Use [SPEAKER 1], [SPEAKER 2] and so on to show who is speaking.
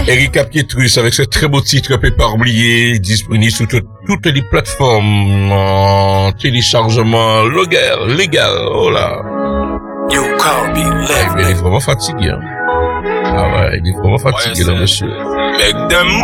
[SPEAKER 1] Erika Pietrus avec ce très beau titre, peut pas oublier, disponible sur toutes les plateformes en téléchargement légal, oh là.
[SPEAKER 2] You call me
[SPEAKER 1] Il est vraiment fatigué, hein. Ah ouais, il est vraiment fatigué, là, monsieur.
[SPEAKER 2] Make them